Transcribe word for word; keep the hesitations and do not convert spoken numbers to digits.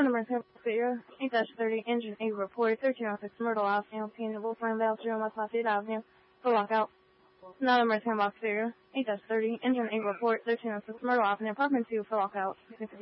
Number zero, eight thirty, engine eight report, thirteen oh six Myrtle Avenue, P Wolf Run Vale, zero West Lafayette Avenue, for lockout. Number ten box zero, eight thirty, engine eight report, thirteen oh six Myrtle Avenue, apartment two for lockout.